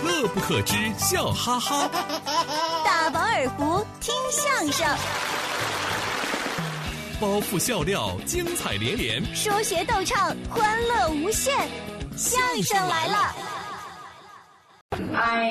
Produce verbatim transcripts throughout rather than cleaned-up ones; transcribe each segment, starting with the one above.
乐不可支，笑哈哈。 大饱耳福，听相声。 包袱笑料，精彩连连； 说学逗唱，欢乐无限。相声来了！ 哎，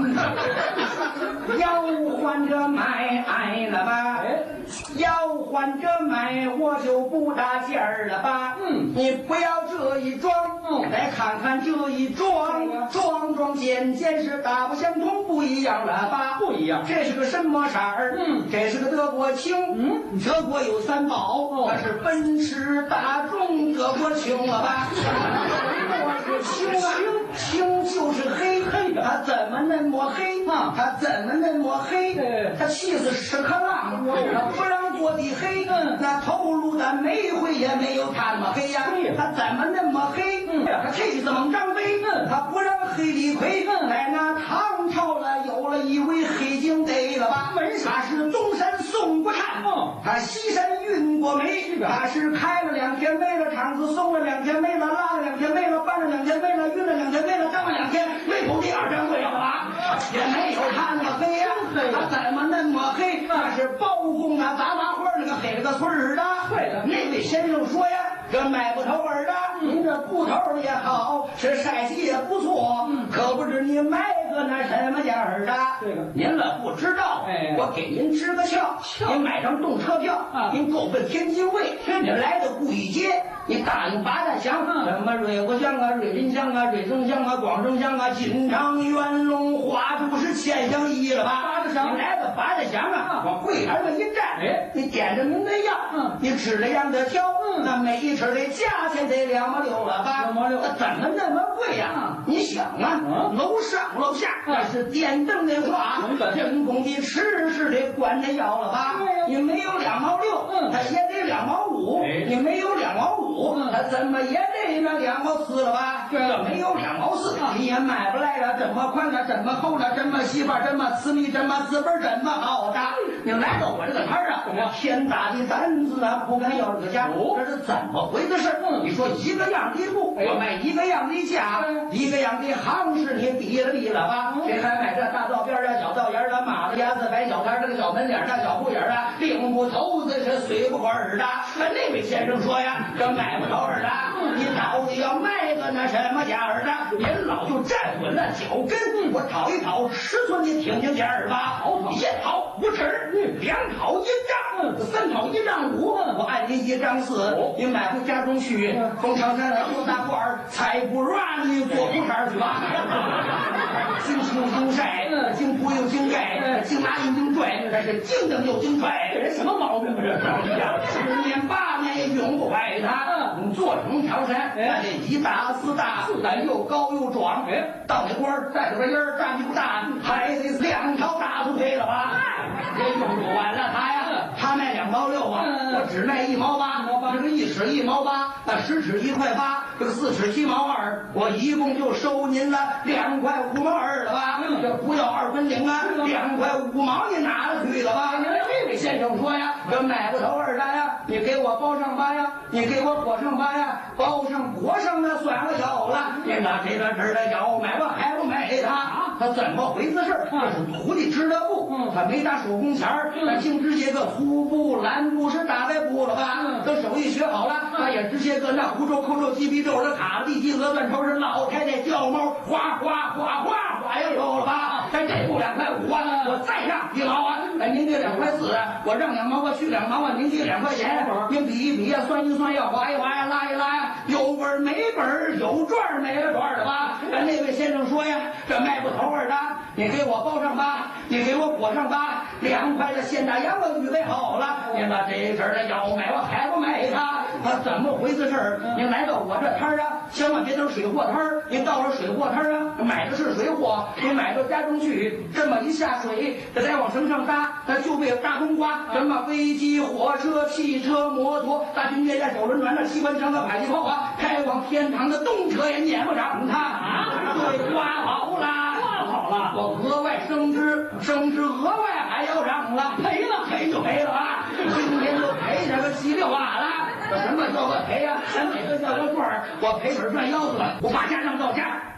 要换着买爱了吧？要换着买，我就不大劲儿了吧？嗯，你不要这一装，嗯，再看看这一装，装装件件是大不相同，不一样了吧？不一样，这是个什么色儿？嗯，这是个德国青。嗯，德国有三宝，那是奔驰、大众、德国青了吧？我是青啊，青就是黑黑的，它怎么那么黑啊？它怎么那么黑？它气死屎壳郎，它不让过的黑，那头颅的煤灰也没有它那么黑呀。它怎么那么黑？它气死猛张飞，它不让黑李逵。在那唐朝了，有了一位黑警得了吧？他是东山送过炭，他西山运过煤，他是开了两天煤了，厂子送了两天煤了，拉了两天煤了，搬了两天煤了，运了两天煤了，张了两天煤口第二张对了吧？也没有他那么黑呀，他怎么那么黑？那是包公啊，杂麻花那个黑了个村儿的。对的，那位先生说呀，这买不头儿的，您这布头也好，是晒洗也不错，可不知你买个那什么价儿的？这个您了不知道，哎，我给您支个窍，您买张动车票，您够奔天津卫，您来到故意街，你答应八大乡，什么瑞国乡啊、瑞林乡啊、瑞增乡啊、广正乡啊、金昌、元龙、花都是千乡一了吧？八大乡，你来到八大乡啊，往柜台上一站，哎，你点着您的药，嗯，你吃了样的挑，嗯，那每一吃的价钱得两毛六了吧？两毛六，那怎么那么贵呀？你想啊，楼上楼下那是电灯的话，人工的吃是得管着药了吧？你没有两毛六，嗯，它也得两毛五，你没有两毛五，它怎么也得那两毛四了吧？这没有两毛四，你也买不来了。这么宽的，这么厚的，这么细吧，这么私密，这么字本，这么好的。你来到我这个摊儿啊，我天大的胆子啊，不敢要这个价，这是怎么回的事？你说一个样的布，我卖一个样的价，一个样的行市，你比了比了吧？谁还买这大道边啊、小道沿的、马子牙子、白小摊这个小门脸的、小铺眼的、领布头子是随不管儿的？那位先生说呀，这买不着儿的，你到底要卖个那什么价儿的？您老就站稳了脚跟，我讨一讨尺寸，你听听价儿吧。一讨五尺，两讨一丈，三讨一丈五，我按您一丈四，你买回家中去，从长山喝大罐儿，才不让你做铺摊去吧。经青经晒，经铺又经盖，经拿又经拽，这是经蹬又经拽，这人什么毛病啊？这十年八年也永不坏他。你做成长山，那这一大四大，四大又高又壮，到那官儿带着个烟儿，站不大，还得两条大腿配了吧？这用不完了他呀，他卖两毛六啊，我只卖一毛八，这个一尺一毛八，那十尺一块八，这个四尺七毛二，我一共就收您了两块五毛二了吧？这不要二分零啊，两块五毛你拿了去了吧？这位先生说呀，这买不头二的呀，你给我包上吧呀，你给我裹上吧呀，包上裹上那算我有了，你拿这个这的要买我还不买他？他怎么回事？这是徒弟织的布，他没打手工钱儿，他净织些个粗布、蓝布是大白布了吧？等手艺学好了，他也织些个那胡诌、扣诌、鸡皮皱的卡地鸡鹅断头是老太太掉毛，哗哗哗哗哗也有了吧？咱这布两块五啊，我再让一毛啊，哎，您给两块四，我让两毛，我去两毛啊，您给两块钱，您比一比呀，算一算呀，划一划呀，拉一拉呀，有本儿没本儿，有赚儿没了赚儿的吧？那位先生说呀，这卖不头儿的，你给我包上吧，你给我裹上吧，两块的现大洋我预备好了，您把这阵儿的要买我还不买他？他怎么回事儿？您来到我这摊儿啊，千万别等水货摊儿，您到了水货摊儿啊，买的是水货，您买到家中去，这么一下水，这再往绳上搭，那就被大冬瓜，什么飞机、火车、汽车、摩托、大军列战、小轮船、那机关枪的迫击炮啊，开往天堂的动车也撵不上他啊！对，刮好了，刮好了，我额外升职，升职额外还要涨了，赔了赔就赔了啊！今天就赔这个稀里哗啦。什么叫我赔呀？咱每个叫个赚儿，我赔本赚腰子了，我把家让到家。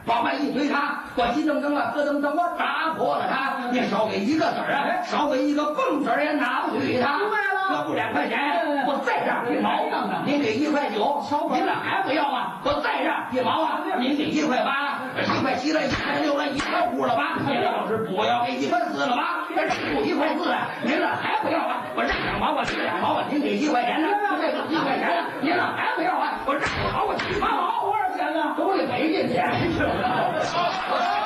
往外一推它，我急噔噔了，咯噔噔，我打破了它。你少给一个子儿啊，少给一个蹦子儿也拿不去它。 对了， 要不两块钱，我再让一毛。您给一块九，您这还不要啊？我再让一毛啊！您给一块八，一块七了，一块六了，一块五了吧？您要是不要给一块四了吧？这不一块四啊？您这还不要啊？我让两毛，我给两毛啊！您给一块钱呢？这个一块钱呢？您这还不要啊？我让两毛，我给八毛，多少钱呢？都得没这钱去了。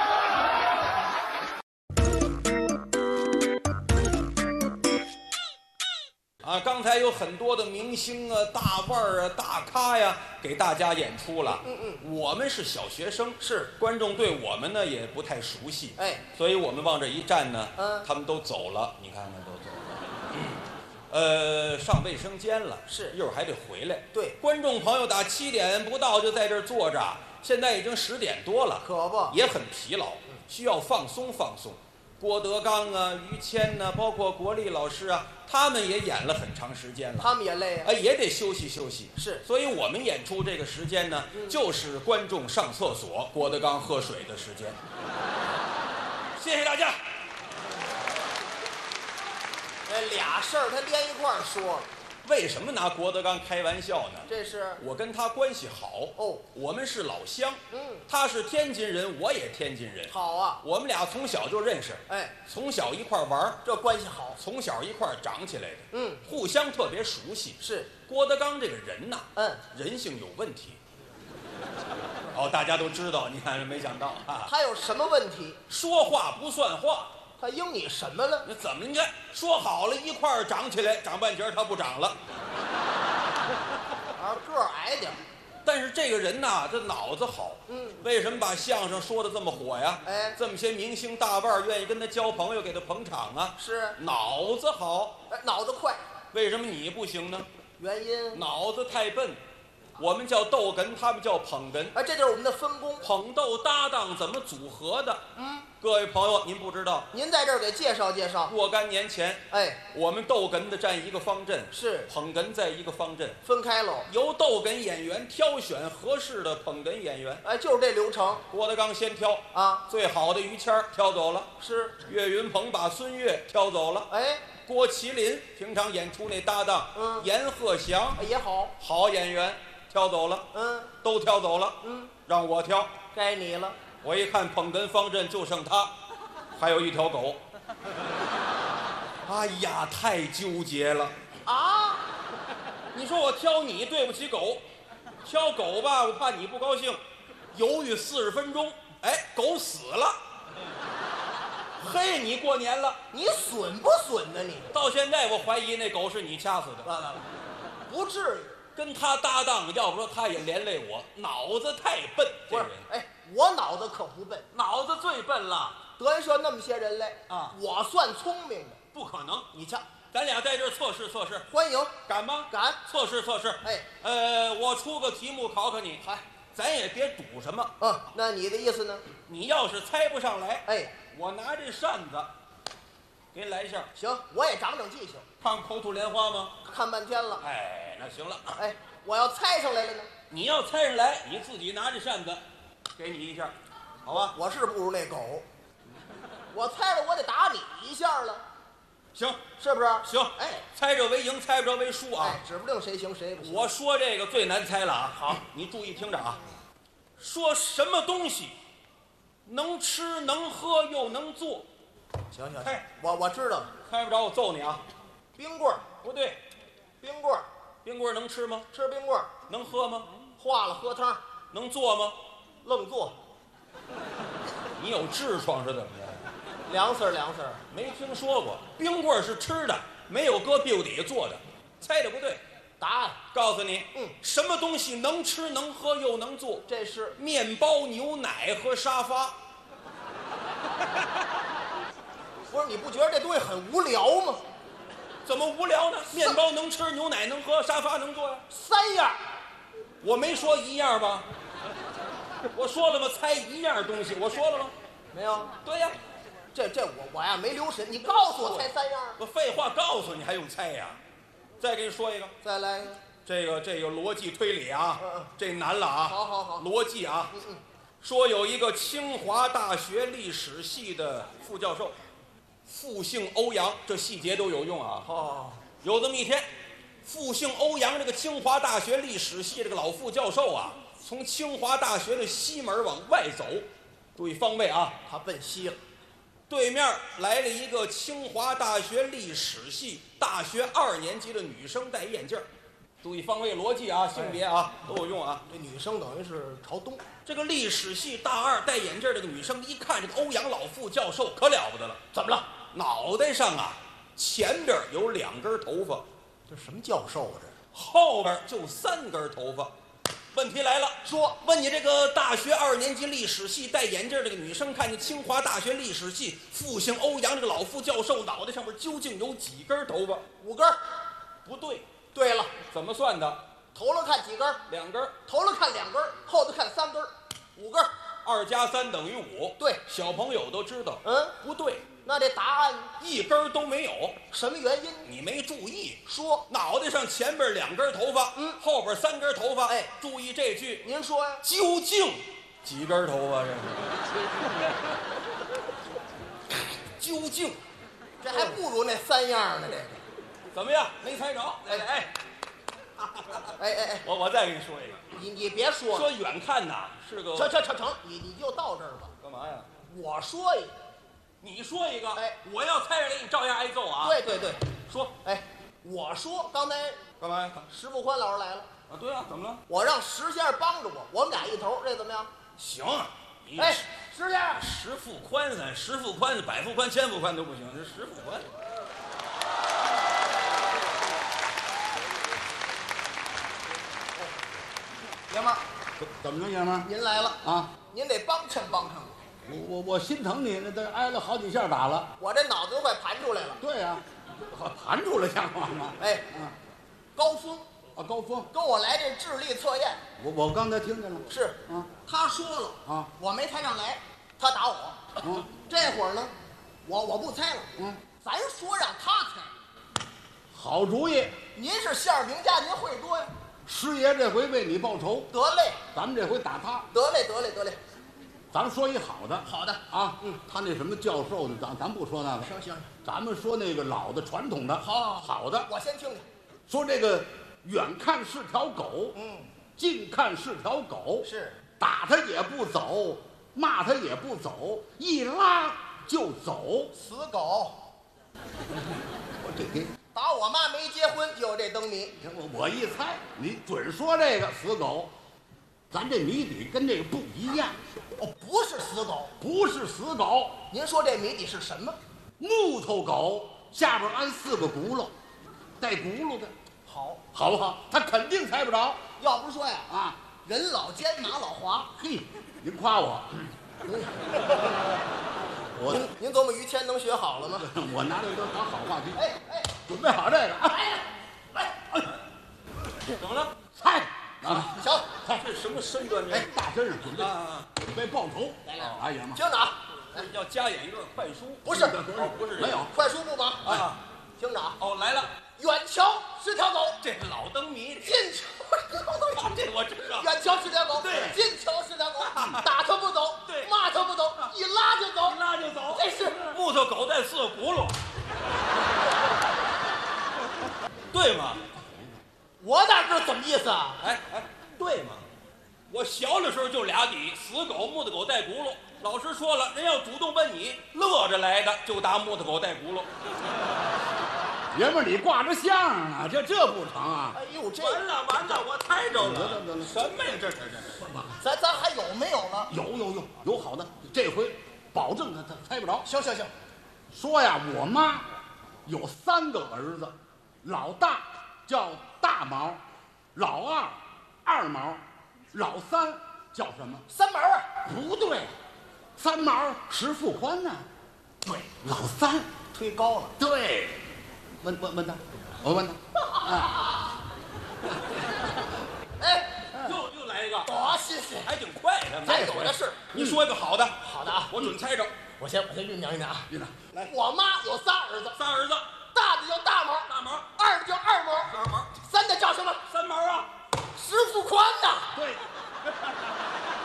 啊，刚才有很多的明星啊、大腕儿啊、大咖呀，给大家演出了。嗯嗯，我们是小学生，是观众对我们呢也不太熟悉，哎，所以我们往这一站呢，嗯，他们都走了，你看看都走了。呃，上卫生间了，是一会儿还得回来。对，观众朋友打七点不到就在这儿坐着，现在已经十点多了，可不也很疲劳，需要放松放松。郭德纲啊、于谦呐、啊，包括国立老师啊，他们也演了很长时间了，他们也累啊，哎，也得休息休息。是，所以我们演出这个时间呢，嗯、就是观众上厕所、郭德纲喝水的时间。谢谢大家。 哎，俩事儿他连一块儿说了。 为什么拿郭德纲开玩笑呢？ 这是我跟他关系好哦，我们是老乡。嗯，他是天津人，我也天津人。好啊，我们俩从小就认识，哎，从小一块玩，这关系好。从小一块长起来的，嗯，互相特别熟悉。是郭德纲这个人呐，嗯，人性有问题。哦，大家都知道，你看没想到啊。 他有什么问题？ 说话不算话。 他应你什么了？ 那怎么？你看说好了一块儿长起来，长半截他不长了。 啊，个儿矮点。 但是这个人呐，这脑子好。嗯。为什么把相声说的这么火呀？哎，这么些明星大腕愿意跟他交朋友，给他捧场啊。是。脑子好。 哎，脑子快。 为什么你不行呢？ 原因？ 脑子太笨。我们叫逗哏，他们叫捧哏。 哎，这就是我们的分工。 捧逗搭档怎么组合的？嗯。各位朋友，您不知道， 您在这儿给介绍介绍。 若干年前，哎，我们逗哏的站一个方阵，是捧哏在一个方阵， 分开喽。 由逗哏演员挑选合适的捧哏演员， 哎，就是这流程。 郭德纲先挑啊，最好的于谦挑走了，是岳云鹏把孙越挑走了，哎，郭麒麟平常演出那搭档，嗯，阎鹤祥也好， 好演员挑走了，嗯，都挑走了，嗯，让我挑， 该你了。 我一看捧哏方阵就剩他，还有一条狗。哎呀，太纠结了啊！你说我挑你对不起狗，挑狗吧，我怕你不高兴。犹豫四十分钟，哎，狗死了。嘿，你过年了， 你损不损呢？你到现在我怀疑那狗是你掐死的。 完了，不至于。 跟他搭档，要不说他也连累我，脑子太笨。这人， 哎，我脑子可不笨， 脑子最笨了。 德云社那么些人来啊，我算聪明的。 不可能， 你瞧， 咱俩在这儿测试测试， 欢迎， 敢吗？ 敢， 测试测试。哎，呃，我出个题目考考你，嗨，咱也别赌什么。 嗯，那你的意思呢？ 你要是猜不上来， 哎， 我拿这扇子给你来一下。 行，我也长长记性。 看口吐莲花吗？ 看半天了。 哎，那行了。 哎，我要猜上来了呢？ 你要猜上来，你自己拿着扇子，给你一下，好吧？ 我是不如那狗，我猜了我得打你一下了。 行， 是不是？ 行，哎，猜着为赢，猜不着为输啊！ 哎，指不定谁行谁不行。 我说这个最难猜了啊！好，你注意听着啊，说什么东西能吃能喝又能做？ 行行，哎，我我知道了， 猜不着我揍你啊！ 冰棍儿不对， 冰棍儿， 冰棍儿能吃吗？ 吃冰棍儿。 能喝吗？ 化了喝汤。 能做吗？ 愣做。 你有痔疮是怎么着？ 凉丝儿凉丝儿， 没听说过。冰棍儿是吃的，没有搁屁股底下做的。猜的不对， 答案告诉你。嗯，什么东西能吃能喝又能做？ 这是面包、牛奶和沙发。 不是，你不觉得这东西很无聊吗？ 怎么无聊呢？面包能吃，牛奶能喝，沙发能坐呀。 三样， 我没说一样吧？我说了吗？猜一样东西，我说了吗？ 没有。 对呀。 这这我我呀没留神，你告诉我猜三样。 我废话告诉你还用猜呀？再给你说一个， 再来一个。 这个这个逻辑推理啊，嗯嗯，这难了啊。 好好好， 逻辑啊。嗯嗯。 说有一个清华大学历史系的副教授，复姓欧阳，这细节都有用啊。 哦， 有这么一天，复姓欧阳这个清华大学历史系这个老副教授啊，从清华大学的西门往外走，注意方位啊， 他奔西了。 对面来了一个清华大学历史系大学二年级的女生，戴眼镜。注意方位逻辑啊，性别啊都有用啊。 这女生等于是朝东。 这个历史系大二戴眼镜这个女生一看这个欧阳老副教授可了不得了， 怎么了？ 脑袋上啊前边有两根头发， 这什么教授啊？这后边就三根头发。问题来了， 说问你这个大学二年级历史系戴眼镜这个女生，看见清华大学历史系复姓欧阳这个老副教授脑袋上面究竟有几根头发？ 五根。 不对。 对了， 怎么算的？ 头了看几根？ 两根。 头了看两根，后头看三根，五根。 二加三等于五。 对， 小朋友都知道。 嗯， 不对。 那这答案一根都没有。 什么原因？ 你没注意。 说脑袋上前边两根头发， 嗯， 后边三根头发。 哎， 注意这句。 您说呀？ 究竟几根头发？这是究竟， 这还不如那三样呢。这个怎么样？没猜着？哎哎哎哎哎， 我我再给你说一个。 你你别说了， 说远看呐是个。 成成成成，你你就到这儿吧。 干嘛呀？ 我说一个， 你说一个。 哎， 我要猜着你照样挨揍啊。 对对对， 说。 哎，我说刚才干嘛呀？ 石富宽老师来了。 啊，对啊，怎么了？ 我让石先生帮着我，我们俩一头，这怎么样？ 行。你哎，石先生， 石富宽咱石富宽、百富宽、千富宽都不行，这石富宽。 爷们儿， 怎么着，爷们儿？ 您来了啊！ 您得帮衬帮衬我。 我我我心疼你，那都挨了好几下打了。 我这脑子都快盘出来了。 对呀、啊，盘出来像话吗？ 哎， 啊， 高峰啊，高峰跟我来这智力测验。 我我刚才听见了。 是啊， 他说了啊， 我没猜上来，他打我。 嗯， 这会儿呢，我我不猜了。 嗯， 咱说让他猜。 好主意。 您是相声名家，您会多呀。 师爷这回为你报仇， 得嘞， 咱们这回打他。 得嘞，得嘞，得嘞。 咱们说一好的。 好的啊，嗯，他那什么教授呢？咱咱不说那个。 行行， 咱们说那个老的传统的。 好， 好的。 我先听听。 说这个远看是条狗， 嗯， 近看是条狗， 是打他也不走，骂他也不走，一拉就走。 死狗。 我这给打我妈没结婚就有这灯谜。 我我一猜，你准说这个死狗。咱这谜底跟这个不一样。 哦，不是死狗， 不是死狗。 您说这谜底是什么？ 木头狗下边安四个轱辘，带轱辘的， 好， 好不好？他肯定猜不着。 要不说呀， 啊， 人老奸马老滑。 嘿，您夸我。我您您琢磨于谦能学好了吗？ 我拿这个当好话题。 哎哎， 准备好这个啊！ 来来，哎， 怎么了？ 猜啊！ 行， 这是什么身段？这哎，大身上准备啊， 准备报仇。 来来哎呀妈！ 听着啊， 要加演一段快书。 不是哦，不是没有。 快书不忙啊， 听着啊， 哦，来了， 远瞧是条狗， 这老灯谜。 近瞧是条狗， 这我知道。 远瞧是条狗， 对近瞧是条狗，打它不走， 对骂它不走，一拉就走， 一拉就走。 这是木头狗带四个轱辘，对吗？ 我哪知道怎么意思啊？ 哎哎，对吗？我小的时候就俩底，死狗、木头狗带轱辘。老师说了，人要主动问你，乐着来的就答木头狗带轱辘。 爷们儿，你挂着相声呢，这这不成啊？ 哎呦，这完了完了，我猜着了。 得了得了什么呀？这这这咱咱还有没有了？ 有有有有好的，这回保证他他猜不着。 行行行， 说呀，我妈有三个儿子，老大叫大毛，老二二毛，老三叫什么？ 三毛啊， 不对，三毛石富宽呢？对，老三推高了。 对。问问问他，我问他。啊， 哎， 又又来一个， 多新鲜！ 还挺快的。 咱有的是。 你说一个好的， 好的啊， 我准猜着。 我先我先酝酿酝酿啊。 院长， 来，我妈有仨儿子， 仨儿子， 大的叫大毛， 大毛、 二的叫二毛， 二毛、 三的叫什么？ 三毛啊。 石富宽呐。 对。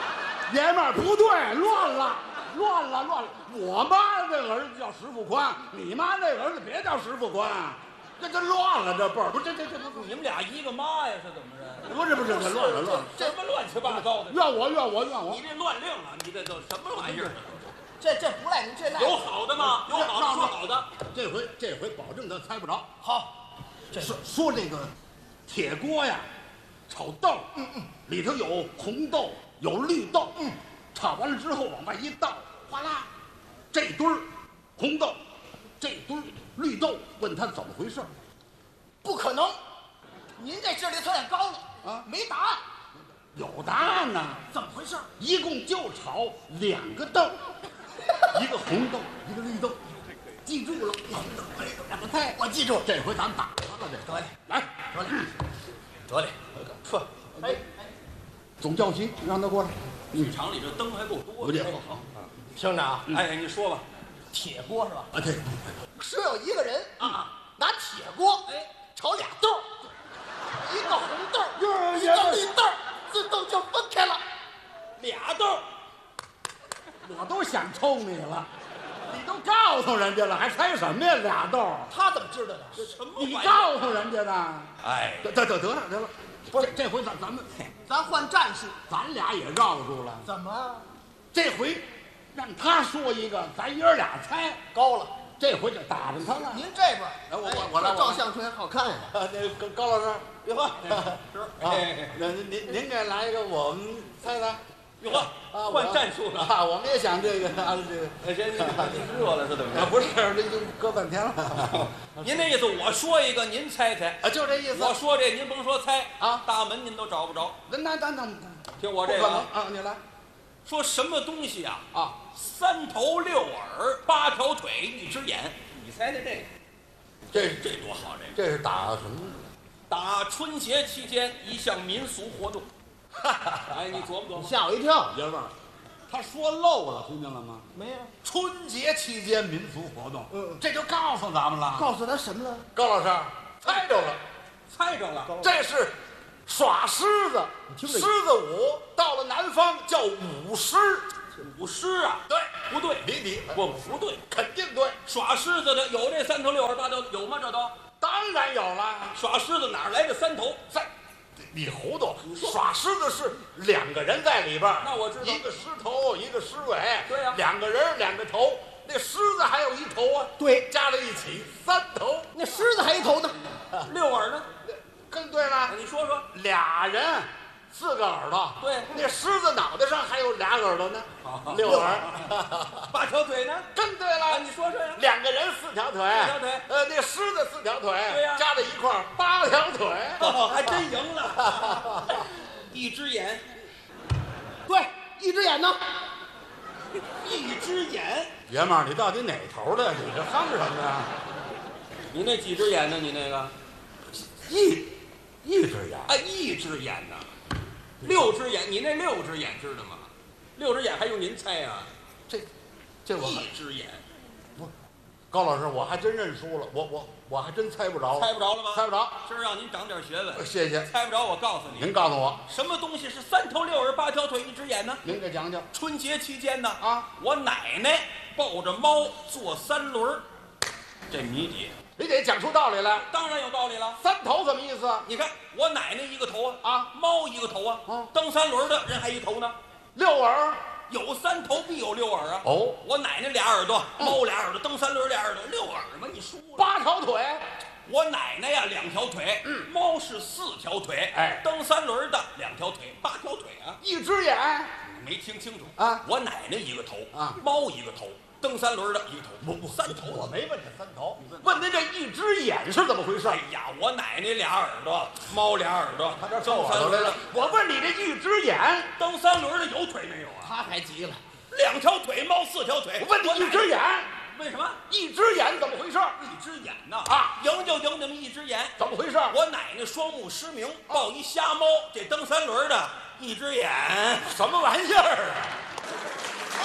爷们儿不对，乱了，乱了，乱了。我妈这个儿子叫石富宽，你妈那个儿子别叫石富宽，这这乱了，这辈儿不是这这这不你们俩一个妈呀，是怎么着？ 不是不是，这乱了乱了， 什么乱七八糟的？ 怨我怨我怨我！ 你这乱令啊！你这都什么玩意儿？ 这这不赖你，这赖有好的吗？有好的说好的。 这回这回保证他猜不着。 好， 这说说这个铁锅呀，炒豆， 嗯嗯， 里头有红豆有绿豆，嗯，炒完了之后往外一倒，哗啦，这堆儿红豆，这堆儿绿豆，问他怎么回事？ 不可能，您这智力测验高了啊， 没答案。 有答案呢， 怎么回事？ 一共就炒两个豆，一个红豆，一个绿豆，记住了。两个菜，我记住。这回咱打他了，这得嘞， 来， 得嘞， 得嘞，呵， 哎， 总教习让他过来。 剧场里这灯还够多的。 好， 听着啊， 哎，你说吧。 铁锅是吧？ 啊对， 是有一个人啊， 拿铁锅哎炒俩豆，一个红豆，一个绿豆，这豆就分开了。 俩豆， 我都想抽你了，你都告诉人家了，还猜什么呀？俩豆， 他怎么知道的？ 什么你玩意儿？ 告诉人家的。 哎， 得得得得了得了，不是这回咱咱们咱换战术， 咱俩也绕住了。 怎么这回让他说一个，咱爷儿俩猜。 高了？ 这回就打着他了。 您这边， 哎我我我来我来照相出来好看呀。 啊，那高高老师， 哟呵， 是啊，那您您给来一个，我们猜猜。 哟呵， 啊， 换战术了。 啊，我们也想这个啊，这个。 哎，谁您热了是怎么着？ 啊，不是，这就搁半天了。 您那意思，我说一个，您猜猜。 啊，就这意思。 我说这，您甭说猜啊， 大门您都找不着。 那那那那， 听我这个啊， 啊，你来。 说什么东西啊？ 啊， 三头六耳，八条腿，一只眼。你猜猜这个？ 这这多好，这这是打什么？ 打春节期间一项民俗活动。哎，你琢磨琢磨。 吓我一跳。 爷们儿，他说漏了，听见了吗？ 没有。 春节期间民俗活动，嗯，这就告诉咱们了。 告诉他什么了？ 高老师，猜着了， 猜着了， 这是耍狮子，狮子舞，到了南方叫舞狮。 舞狮啊？ 对， 不对， 离题， 不不对， 肯定对。 耍狮子的有这三头六耳八条有吗？这都当然有了。 耍狮子哪来的三头？ 三，你糊涂。耍狮子是两个人在里边， 那我知道， 一个狮头，一个狮尾。 对呀， 两个人两个头，那狮子还有一头啊。 对， 加在一起三头。 那狮子还一头呢， 六耳呢？ 更对了。 你说说， 俩人四个耳朵。 对， 那狮子脑袋上还有俩耳朵呢，六耳。 八条腿呢？ 更对了。 你说说呀。 两个人四条腿， 四条腿。 呃，那狮子四条腿， 对呀， 加在一块儿八条腿。 还真赢了。一只眼。 对，一只眼呢？ 一只眼。 爷们儿，你到底哪头的？你这哼什么呀？ 你那几只眼呢？你那个一一只眼。 啊，一只眼呢？六只眼，你那六只眼知道吗？六只眼还用您猜啊？ 这这我一只眼。 不，高老师，我还真认输了，我我我还真猜不着了。 猜不着了吗？ 猜不着。 今儿让您长点学问。 谢谢。 猜不着，我告诉你。 您告诉我， 什么东西是三头六耳八条腿一只眼呢？ 您给讲讲。 春节期间呢， 啊， 我奶奶抱着猫坐三轮儿，这谜底。 你得讲出道理来。 当然有道理了。 三头什么意思？ 你看我奶奶一个头啊， 啊， 猫一个头啊， 嗯， 蹬三轮的人还一头呢。 六耳， 有三头必有六耳啊。 哦， 我奶奶俩耳朵，猫俩耳朵，蹬三轮俩耳朵，六耳嘛，你输了。 八条腿。 我奶奶呀两条腿， 嗯， 猫是四条腿， 哎， 蹬三轮的两条腿，八条腿啊。 一只眼。 没听清楚啊？ 我奶奶一个头啊， 猫一个头，蹬三轮的一个头， 不不， 三头。 我没问这三头，问您这一只眼是怎么回事？ 哎呀，我奶奶俩耳朵，猫俩耳朵， 他这蹬三轮的。 我问你这一只眼， 蹬三轮的有腿没有啊？ 他还急了， 两条腿，猫四条腿。 我问你一只眼， 为什么？ 一只眼怎么回事？ 一只眼呐啊， 赢就赢那么一只眼， 怎么回事？ 我奶奶双目失明，抱一瞎猫，这蹬三轮的一只眼， 什么玩意儿啊？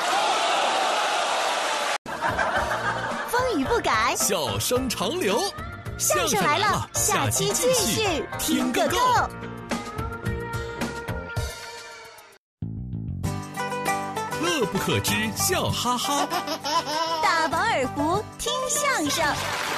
风雨不改， 笑声长流。 相声来了，下期继续听个够。 不可知笑哈哈， 大饱耳福听相声，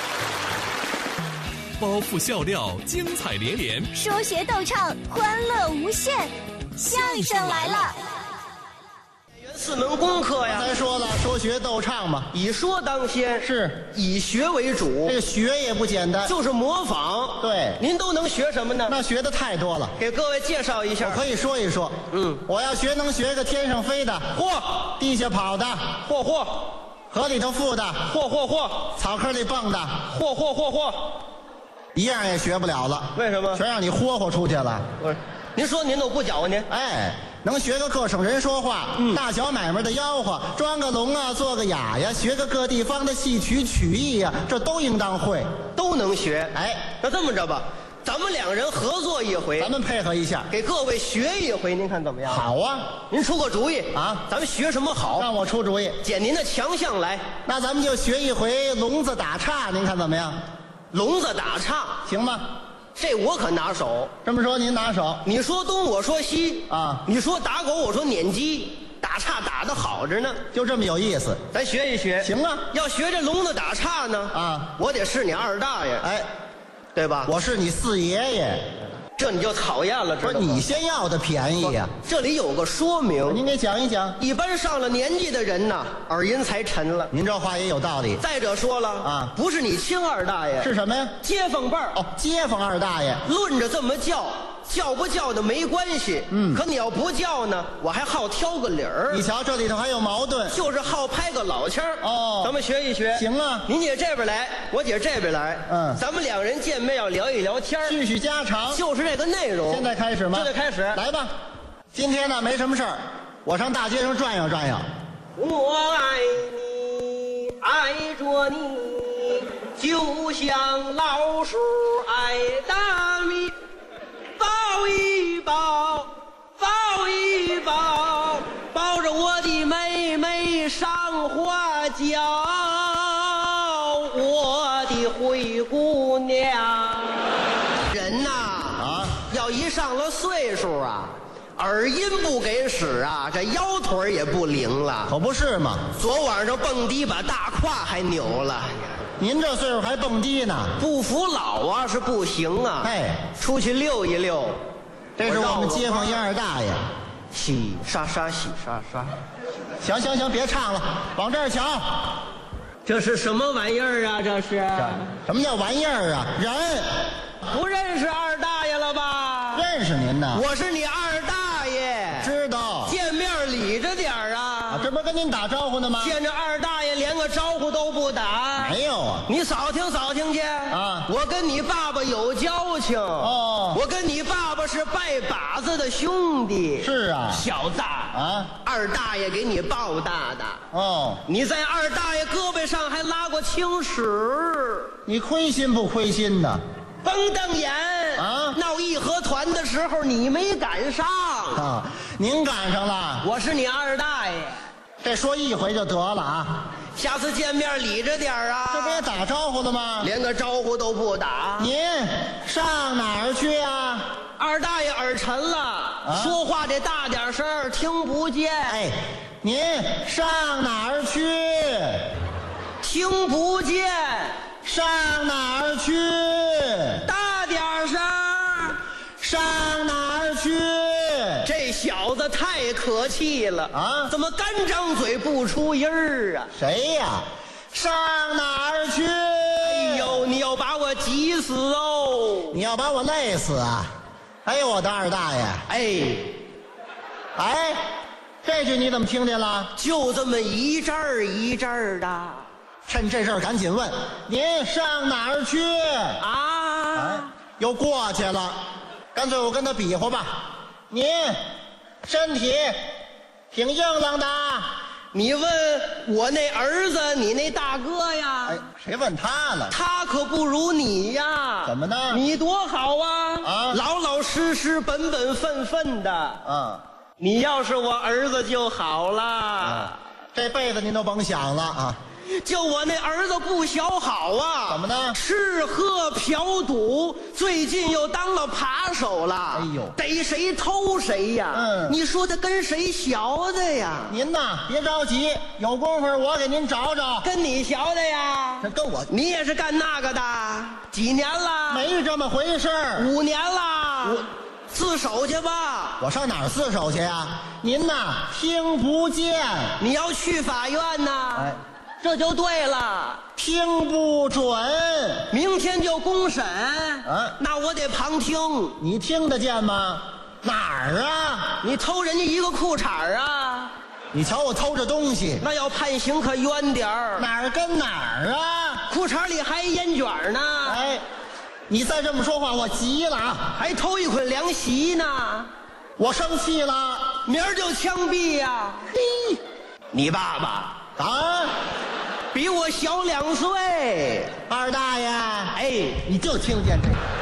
包袱笑料精彩连连， 说学逗唱欢乐无限。相声来了， 四门功课呀， 咱说了，说学逗唱嘛， 以说当先， 是以学为主。 这个学也不简单， 就是模仿。 对， 您都能学什么呢？ 那学的太多了， 给各位介绍一下。 我可以说一说。 嗯， 我要学能学个天上飞的， 嚯， 地下跑的， 嚯嚯， 河里头浮的， 嚯嚯嚯， 草坑里蹦的， 嚯嚯嚯嚯， 一样也学不了了。 为什么？ 全让你霍霍出去了。 不是，您说您都不搅和您。 哎，能学个各省人说话，嗯，大小买卖的吆喝，装个聋啊，做个哑呀，学个各地方的戏曲曲艺呀，这都应当会， 都能学。 哎， 那这么着吧，咱们两人合作一回， 咱们配合一下， 给各位学一回，您看怎么样？ 好啊， 您出个主意啊， 咱们学什么好？ 让我出主意， 捡您的强项来。 那咱们就学一回聋子打岔，您看怎么样？ 聋子打岔行吗？ 这我可拿手。 这么说您拿手， 你说东，我说西啊， 你说打狗，我说撵鸡，打岔打得好着呢， 就这么有意思。 咱学一学。 行啊， 要学这聋子打岔呢啊， 我得是你二大爷， 哎， 对吧？ 我是你四爷爷， 这你就讨厌了，知道吗？ 不是你先要的便宜呀、 这里有个说明， 您给讲一讲。 一般上了年纪的人呐，耳音才沉了。 您这话也有道理。 再者说了啊， 不是你亲二大爷， 是什么呀？ 街坊辈儿。 哦，街坊二大爷。 论着这么叫，叫不叫的没关系。 嗯， 可你要不叫呢，我还好挑个理儿。 你瞧，这里头还有矛盾， 就是好拍个老腔儿。 哦， 咱们学一学。 行啊， 您姐这边来，我姐这边来。 嗯， 咱们两人见面要聊一聊天， 叙叙家常， 就是这个内容。 现在开始吗？ 现在开始， 来吧。今天呢没什么事儿，我上大街上转悠转悠。 我爱你，爱着你，就像老鼠爱大米。抱一抱，抱一抱，抱着我的妹妹上花轿，我的灰姑娘。人呐，啊，要一上了岁数啊，耳音不给使啊，这腰腿也不灵了。 可不是嘛， 昨晚上蹦迪把大胯还扭了。 您这岁数还蹦迪呢？ 不服老啊是不行啊！ 哎， 出去溜一溜。 这是我们街坊一二大爷。 洗刷刷，洗刷刷。 行行行，别唱了，往这儿瞧。 这是什么玩意儿啊？这是？ 什么叫玩意儿啊？人。 不认识二大爷了吧？ 认识您呢。 我是你二大爷。 知道。 见面礼着点儿啊。 啊，这不是跟您打招呼呢吗？ 见着二大爷连个招呼都不打。 没有啊。 你扫听扫听去啊！ 我跟你爸爸有交情哦。 我跟你爸爸是拜把子的兄弟。 是啊。 小子啊， 二大爷给你抱大的。 哦。 你在二大爷胳膊上还拉过青史。 你亏心不亏心呢？ 甭瞪眼啊！ 闹义和团的时候你没赶上啊，您赶上了。 我是你二大爷， 这说一回就得了啊。 下次见面理着点啊。 这不也打招呼了吗？ 连个招呼都不打。 您上哪儿去啊？ 二大爷耳沉了，啊、说话得大点声，听不见。 哎，您上哪儿去？ 听不见。 上哪儿去？ 大点声！ 上哪儿去？ 这小子太可气了啊！怎么干张嘴不出音儿啊？ 谁呀？上哪儿去？ 哎呦，你要把我急死哦！ 你要把我累死啊！哎呦，我的二大爷！ 哎， 哎，这句你怎么听见了？ 就这么一阵儿一阵儿的。 趁这事儿赶紧问，您上哪儿去啊？ 哎，又过去了，干脆我跟他比划吧。您身体挺硬朗的。 你问我那儿子，你那大哥呀？ 哎，谁问他了？ 他可不如你呀。 怎么呢？ 你多好啊！ 啊， 老老实实、本本分分的。 嗯， 你要是我儿子就好了。 啊，这辈子您都甭想了啊！ 就我那儿子不小好啊！ 怎么呢？ 吃喝嫖赌，最近又当了扒手了。 哎呦， 逮谁偷谁呀！ 嗯， 你说他跟谁学的呀？ 您呐，别着急，有功夫我给您找找。 跟你学的呀？ 这跟我， 你也是干那个的？几年了？ 没这么回事儿。 五年了。 我自首去吧。 我上哪儿自首去呀？您呐，听不见。 你要去法院呐？ 哎， 这就对了。 听不准。 明天就公审。 啊， 那我得旁听。 你听得见吗？哪儿啊？ 你偷人家一个裤衩啊？ 你瞧我偷着东西， 那要判刑可冤点儿。 哪儿跟哪儿啊？ 裤衩里还烟卷呢。 哎，你再这么说话，我急了啊！ 还偷一捆凉席呢。 我生气了， 明儿就枪毙呀！嘿，你爸爸啊， 比我小两岁。 二大爷， 哎， 你就听见这个。